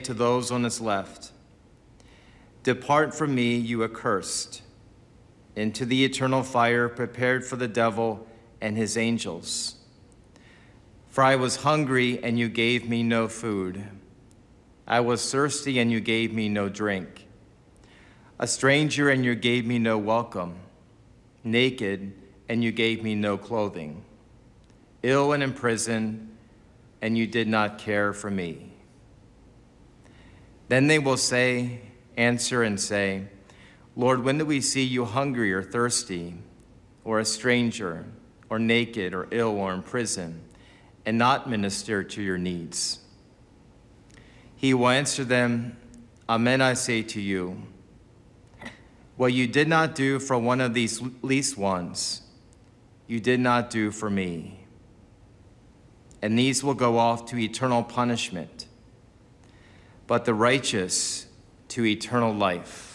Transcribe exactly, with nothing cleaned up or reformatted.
to those on his left, "Depart from me, you accursed, into the eternal fire prepared for the devil and his angels. For I was hungry, and you gave me no food. I was thirsty, and you gave me no drink. A stranger, and you gave me no welcome. Naked, and you gave me no clothing. Ill and in prison, and you did not care for me." Then they will say, answer and say, "Lord, when did we see you hungry or thirsty, or a stranger, or naked, or ill, or in prison, and not minister to your needs?" He will answer them, "Amen, I say to you, what you did not do for one of these least ones, you did not do for me." And these will go off to eternal punishment, but the righteous to eternal life.